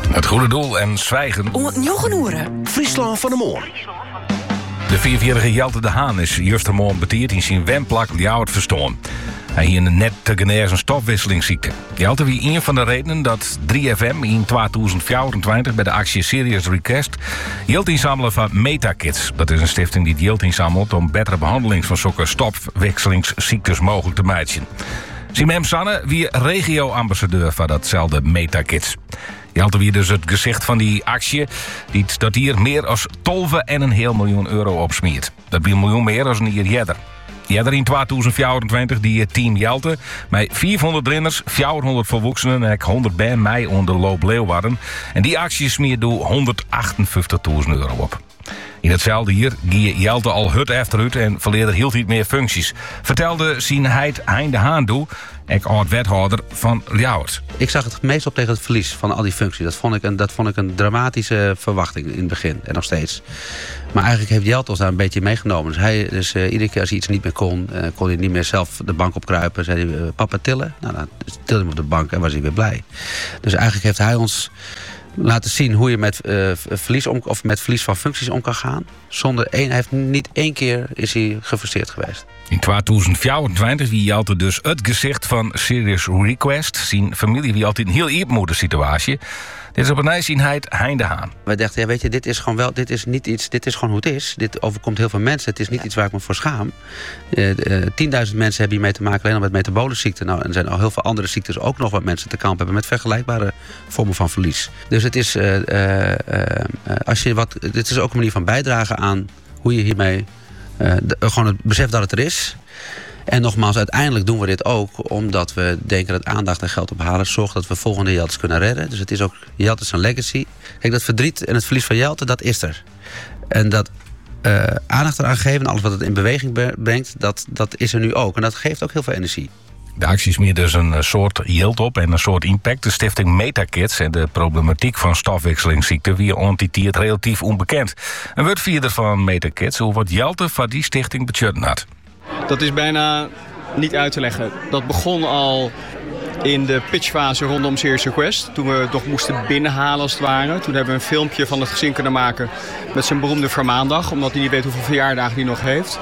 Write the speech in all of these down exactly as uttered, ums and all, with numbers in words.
Het goede doel en zwijgen. Om het Njogenoeren. Friesland van de Moor. De vierjarige Jelte de Haan is justermorgen betierd in zijn wemplak Ljouwert verstoorn. Hij hier net te genezen stofwisselingsziekte. Jelte wie een van de redenen dat drie F M in tweeduizend vierentwintig bij de actie Serious Request geld inzamelen van MetaKids. Dat is een stichting die geld inzamelt om betere behandeling van zulke stofwisselingsziektes mogelijk te maken. Simem Sanne wie regio-ambassadeur van datzelfde MetaKids. Jelte wie dus het gezicht van die actie die dat hier meer dan twaalf komma vijf miljoen euro opsmeert. Dat is een miljoen meer dan een jaar eerder. Eerder in tweeduizend vierentwintig die team Jelte met vierhonderd renners, vierhonderd volwassenen en honderd bij mij onder loop Leeuwarden. En die actie smeert door honderdachtenvijftigduizend euro op. In hetzelfde hier gie Jelte al hut efter hut en verleerde hield niet meer functies. Vertelde zijn heid Hein de Haan toe, ik oud-wethouder van Ljouwert. Ik zag het meest op tegen het verlies van al die functies. Dat vond ik een, dat vond ik een dramatische verwachting in het begin en nog steeds. Maar eigenlijk heeft Jelte ons daar een beetje meegenomen. Dus, hij, dus uh, iedere keer als hij iets niet meer kon, uh, kon hij niet meer zelf de bank opkruipen. Zei hij, uh, papa tillen? Nou, dan tilde hij hem op de bank en was hij weer blij. Dus eigenlijk heeft hij ons laten zien hoe je met, uh, verlies om, of met verlies van functies om kan gaan. Zonder één, hij heeft niet één keer is hij gefrustreerd geweest. In tweeduizend vierentwintig wie Jelte dus het gezicht van Serious Request. Zijn familie wie altijd een heel eermoedige situatie. Dit is op een ijszienheid Hein de Haan. Wij dachten, ja, weet je, dit is gewoon wel, dit is niet iets, dit is gewoon hoe het is. Dit overkomt heel veel mensen. Het is niet iets waar ik me voor schaam. Uh, uh, tienduizend mensen hebben hiermee te maken alleen al met metabolenziekten. Nou, en er zijn al heel veel andere ziektes ook nog wat mensen te kampen hebben met vergelijkbare vormen van verlies. Dus het is, uh, uh, uh, als je wat, dit is ook een manier van bijdragen aan hoe je hiermee, uh, de, gewoon het besef dat het er is. En nogmaals, uiteindelijk doen we dit ook omdat we denken dat aandacht en geld ophalen zorgt dat we volgende Jeltes kunnen redden. Dus het is ook Jelte zijn legacy. Kijk, dat verdriet en het verlies van Jelte, dat is er. En dat uh, aandacht eraan geven, alles wat het in beweging brengt, dat, dat is er nu ook. En dat geeft ook heel veel energie. De actie smeert dus een soort yield op en een soort impact. De stichting MetaKids en de problematiek van stofwisselingsziekten wie ontiteert relatief onbekend. Een woordvierder van MetaKids hoe wat Jelte van die stichting betjutten had. Dat is bijna niet uit te leggen. Dat begon al in de pitchfase rondom Serious Request. Toen we het nog moesten binnenhalen als het ware. Toen hebben we een filmpje van het gezin kunnen maken met zijn beroemde vermaandag. Omdat hij niet weet hoeveel verjaardagen hij nog heeft.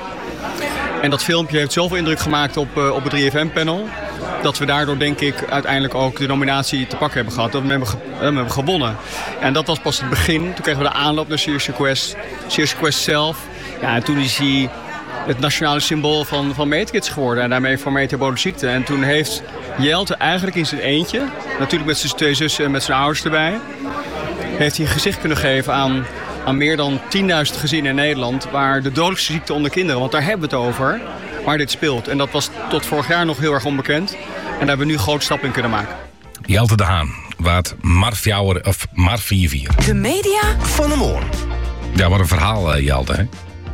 En dat filmpje heeft zoveel indruk gemaakt op, uh, op het drie F M-panel. Dat we daardoor denk ik uiteindelijk ook de nominatie te pakken hebben gehad. Dat we hebben, ge- uh, we hebben gewonnen. En dat was pas het begin. Toen kregen we de aanloop naar Serious Request. Serious Request zelf. Ja, en toen is hij het nationale symbool van, van MetaKids geworden. En daarmee voor metabolenziekte. En toen heeft Jelte eigenlijk in zijn eentje, natuurlijk met zijn twee zussen en met zijn ouders erbij, heeft hij een gezicht kunnen geven aan, aan meer dan tienduizend gezinnen in Nederland waar de dodelijkste ziekte onder kinderen, want daar hebben we het over, waar dit speelt. En dat was tot vorig jaar nog heel erg onbekend. En daar hebben we nu grote stappen in kunnen maken. Jelte de Haan, waard maar vier of maar vier vier. De media Van de Moor. Ja, wat een verhaal, uh, Jelte, hè?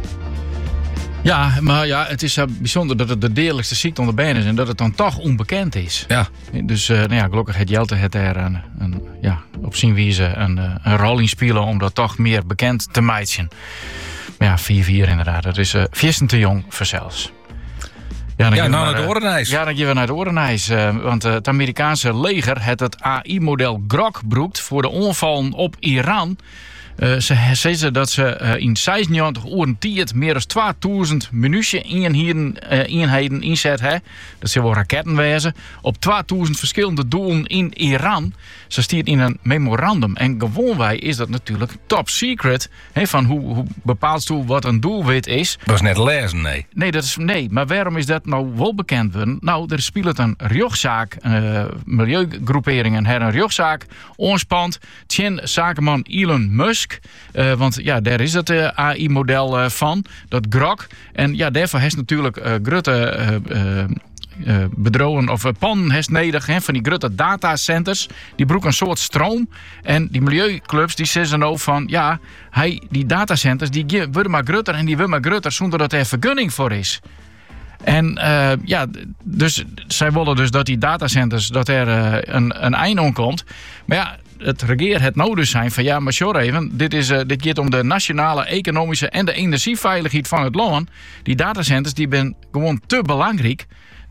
Ja, maar ja, het is uh, bijzonder dat het de dierlijkste ziekte onder benen is en dat het dan toch onbekend is. Ja. Dus uh, nou ja, gelukkig heeft Jelte het er een, een, ja, op zijn wijze een, een rol in spelen om dat toch meer bekend te maken. Maar ja, vier vier inderdaad. Dat is uh, viersten te jong voor zelfs. Ja, ja, nou naar het Orenijs. Ja, dan gaan we naar het Orenijs. Uh, want uh, het Amerikaanse leger heeft het A I-model Grok gebruikt voor de onvallen op Iran. Uh, ze zeggen dat ze uh, in zesennegentig uur tijd meer dan tweeduizend munitie-eenheden uh, eenheden inzet. Hè? Dat zijn wel raketten wezen. Op tweeduizend verschillende doelen in Iran. Ze stiert in een memorandum. En gewoonwij is dat natuurlijk top secret. Hè, van hoe, hoe bepaalt u wat een doelwit is. Dat is net lezen, nee. Nee, dat is, nee, maar waarom is dat nou wel bekend worden? Nou, er speelt een rechtszaak. Uh, milieugroeperingen hebben een rechtszaak ontspant. Tjen zakenman Elon Musk. Uh, want ja, daar is het uh, A I-model uh, van, dat Grok. En ja, daarvoor heeft natuurlijk uh, grote uh, uh, uh, bedrogen of uh, pannen heeft nodig, hè, van die grote datacenters. Die broeken een soort stroom. En die milieuclubs die zeggen ook van, ja, hij, die datacenters die worden maar groter en die worden maar groter zonder dat er vergunning voor is. En uh, ja, dus zij willen dus dat die datacenters, dat er uh, een, een eind aan komt. Maar ja, het regeer het nou dus zijn van ja, maar sorry even, dit, is, uh, dit gaat om de nationale, economische en de energieveiligheid van het land. Die datacenters die zijn gewoon te belangrijk.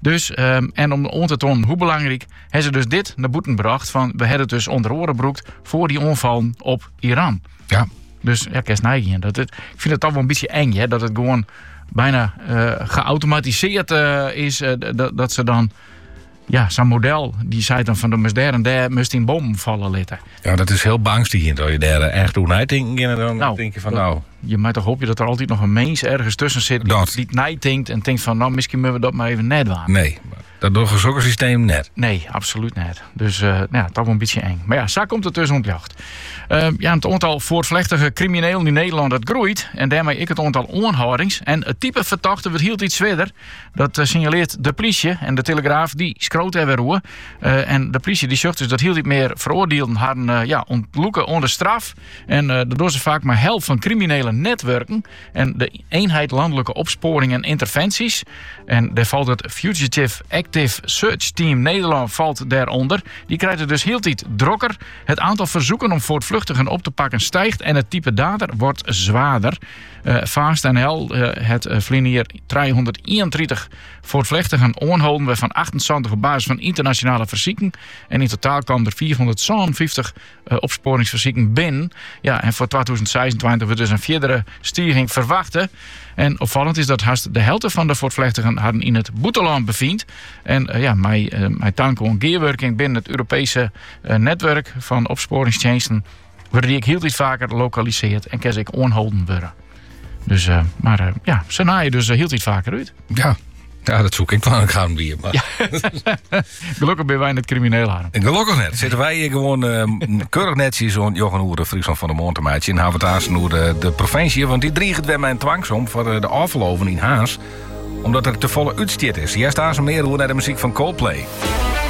Dus, um, en om on te tonen hoe belangrijk, hebben ze dus dit naar boeten gebracht. Van, we hebben het dus onder oren broekt voor die onvallen op Iran. Ja. Dus ja, kerst neigen. Dat het, ik vind het toch wel een beetje eng, hè, dat het gewoon bijna uh, geautomatiseerd uh, is. Uh, dat, dat ze dan, ja, zo'n model, die zei dan van de moest daar en daar moest in boom vallen litten. Ja, dat is heel bangstigend. Als je daar echt hoe nadenkt, dan nou, denk je van dat, nou... Je moet toch hopen dat er altijd nog een mens ergens tussen zit die, die het nadenkt en denkt van nou, misschien moeten we dat maar even net doen. Nee, dat doet zo'n systeem net. Nee, absoluut net. Dus uh, nou ja, toch wel een beetje eng. Maar ja, zo komt het dus ontjacht. Uh, ja, het aantal voortvlechtige criminelen in Nederland dat groeit. En daarmee ik het aantal aanhoudings. En het type verdachte wordt heel iets verder. Dat uh, signaleert de politie. En de Telegraaf die schroot er weer hoe. Uh, en de politie die zegt dus dat heel iets meer veroordeelden hadden uh, ja, ontloeken onder straf. En uh, daardoor ze vaak maar helft van criminele netwerken. En de eenheid landelijke opsporing en interventies. En daar valt het Fugitive Active Search Team Nederland valt daaronder. Die krijgt het dus heel tijd drokker. Het aantal verzoeken om voortvluchtigen op te pakken stijgt en het type dader wordt zwaarder. Uh, Fast N L, uh, het uh, vlinier driehonderdeenendertig voortvluchtigen aanhouden we van achtenzeventig op basis van internationale verzieken. En in totaal kwam er vierhonderdzevenenvijftig uh, opsporingsverzieken binnen. Ja, en voor tweeduizend zesentwintig we dus een verdere stijging verwachten. En opvallend is dat haast de helft van de voortvluchtigen hadden in het boeteland bevindt. En uh, ja, mij, uh, mij tanken een gearworking binnen het Europese uh, netwerk van opsporingsdiensten, waar die ik heel iets vaker lokaliseerd en kan ik onholden worden. Dus, uh, maar uh, ja, ze naaien dus uh, heel iets vaker uit. Ja. Ja, dat zoek ik wel een gaan weer. Maar... Ja. Gelukkig ben wij net crimineel aan. Gelukkig net. Zitten wij hier gewoon uh, keurig netjes zo'n Jochen Oere, Friesland van de Montemaatje. En hebben we het aan de, de provincie. Want die driegt weer mijn twangsom voor de afgelopen in Haas. Omdat er te volle uitstiet is. Hier staan ze meer hoe naar de muziek van Coldplay.